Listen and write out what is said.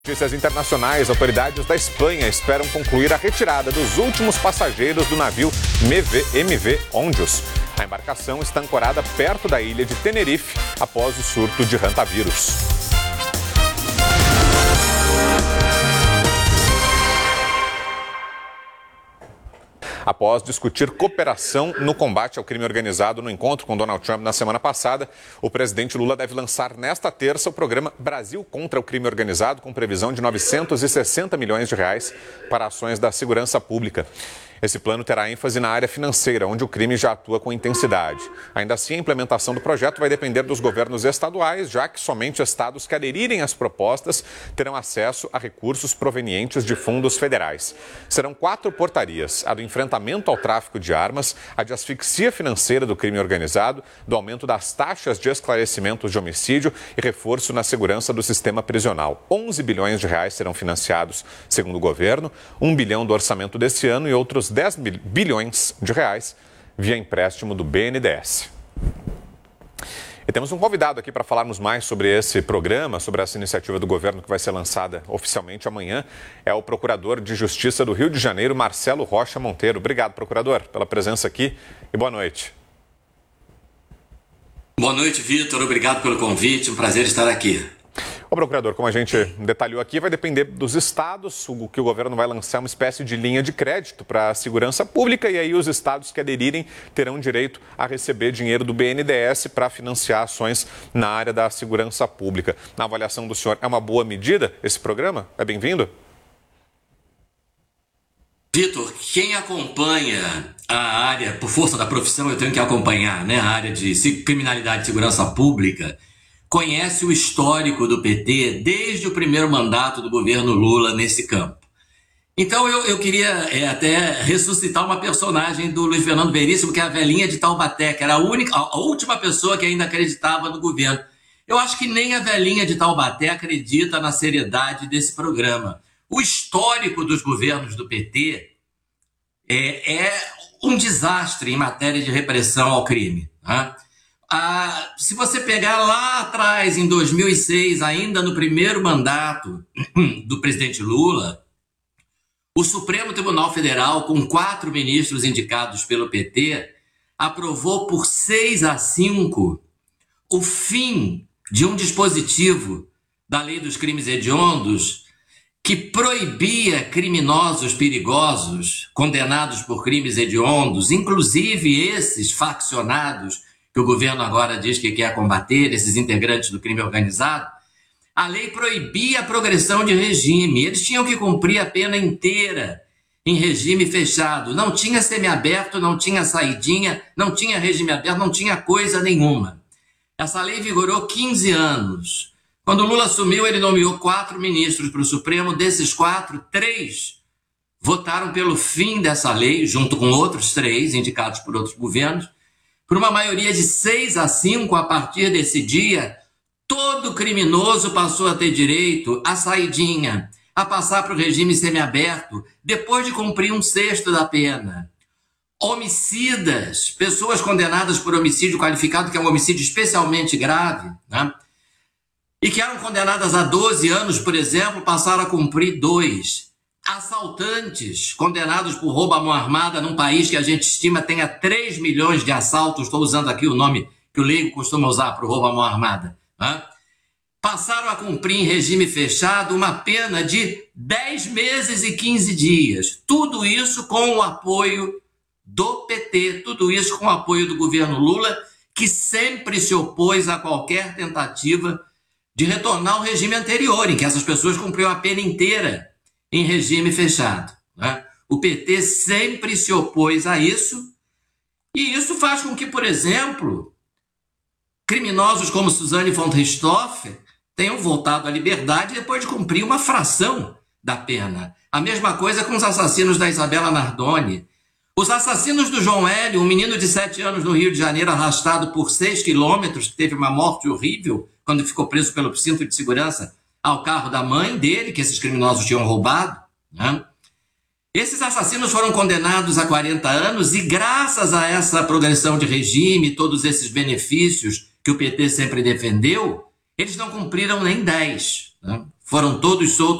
Notícias internacionais, autoridades da Espanha esperam concluir a retirada dos últimos passageiros do navio MV Ondios. A embarcação está ancorada perto da ilha de Tenerife após o surto de hantavírus. Após discutir cooperação no combate ao crime organizado no encontro com Donald Trump na semana passada, o presidente Lula deve lançar nesta terça o programa Brasil contra o Crime Organizado, com previsão de 960 milhões de reais para ações da segurança pública. Esse plano terá ênfase na área financeira, onde o crime já atua com intensidade. Ainda assim, a implementação do projeto vai depender dos governos estaduais, já que somente estados que aderirem às propostas terão acesso a recursos provenientes de fundos federais. Serão 4 portarias: a do enfrentamento ao tráfico de armas, a de asfixia financeira do crime organizado, do aumento das taxas de esclarecimentos de homicídio e reforço na segurança do sistema prisional. 11 bilhões de reais serão financiados, segundo o governo, 1 bilhão do orçamento desse ano e outros 10 bilhões de reais via empréstimo do BNDES. E temos um convidado aqui para falarmos mais sobre esse programa, sobre essa iniciativa do governo que vai ser lançada oficialmente amanhã. É o Procurador de Justiça do Rio de Janeiro, Marcelo Rocha Monteiro. Obrigado, procurador, pela presença aqui e boa noite. Boa noite, Vitor. Obrigado pelo convite. Um prazer estar aqui. Ô, procurador, como a gente detalhou aqui, vai depender dos estados, o que o governo vai lançar uma espécie de linha de crédito para a segurança pública, e aí os estados que aderirem terão direito a receber dinheiro do BNDES para financiar ações na área da segurança pública. Na avaliação do senhor, é uma boa medida esse programa? É bem-vindo? Vitor, quem acompanha a área, por força da profissão, eu tenho que acompanhar, né, a área de criminalidade e segurança pública, conhece o histórico do PT desde o primeiro mandato do governo Lula nesse campo. Então eu queria até ressuscitar uma personagem do Luiz Fernando Veríssimo, que é a velhinha de Taubaté, que era a última pessoa que ainda acreditava no governo. Eu acho que nem a velhinha de Taubaté acredita na seriedade desse programa. O histórico dos governos do PT é um desastre em matéria de repressão ao crime, né? Se você pegar lá atrás, em 2006, ainda no primeiro mandato do presidente Lula, o Supremo Tribunal Federal, com 4 ministros indicados pelo PT, aprovou por 6-5 o fim de um dispositivo da Lei dos Crimes Hediondos que proibia criminosos perigosos condenados por crimes hediondos, inclusive esses faccionados que o governo agora diz que quer combater, esses integrantes do crime organizado. A lei proibia a progressão de regime. Eles tinham que cumprir a pena inteira em regime fechado. Não tinha semiaberto, não tinha saidinha, não tinha regime aberto, não tinha coisa nenhuma. Essa lei vigorou 15 anos. Quando Lula assumiu, ele nomeou 4 ministros para o Supremo. Desses 4, 3 votaram pelo fim dessa lei, junto com outros 3 indicados por outros governos. Por uma maioria de 6-5, a partir desse dia, todo criminoso passou a ter direito à saidinha, a passar para o regime semiaberto, depois de cumprir 1/6 da pena. Homicidas, pessoas condenadas por homicídio qualificado, que é um homicídio especialmente grave, né? E que eram condenadas a 12 anos, por exemplo, passaram a cumprir 2. Assaltantes condenados por roubo à mão armada num país que a gente estima tenha 3 milhões de assaltos, estou usando aqui o nome que o leigo costuma usar para o roubo à mão armada, né? Passaram a cumprir em regime fechado uma pena de 10 meses e 15 dias. Tudo isso com o apoio do PT, tudo isso com o apoio do governo Lula, que sempre se opôs a qualquer tentativa de retornar ao regime anterior, em que essas pessoas cumpriam a pena inteira em regime fechado, né? O PT sempre se opôs a isso, e isso faz com que, por exemplo, criminosos como Suzane von Richthofen tenham voltado à liberdade depois de cumprir uma fração da pena. A mesma coisa com os assassinos da Isabela Nardoni. Os assassinos do João Hélio, um menino de 7 anos no Rio de Janeiro, arrastado por 6 quilômetros, que teve uma morte horrível quando ficou preso pelo cinto de segurança ao carro da mãe dele, que esses criminosos tinham roubado, né? Esses assassinos foram condenados a 40 anos e, graças a essa progressão de regime, todos esses benefícios que o PT sempre defendeu, eles não cumpriram nem 10, né? foram todos soltos